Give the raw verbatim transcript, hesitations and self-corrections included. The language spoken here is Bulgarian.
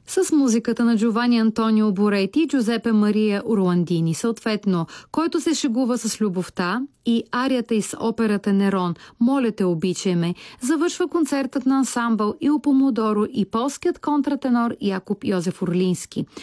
с музиката на Джовани Антонио Борети и Джузепе Мария Орландини, съответно "Който се шегува с любовта" и арията из операта Нерон "Моля те, обичай ме", завършва концертът на ансамбъл Il Pomodoro и полският контратенор Якуб Йозеф Орлински.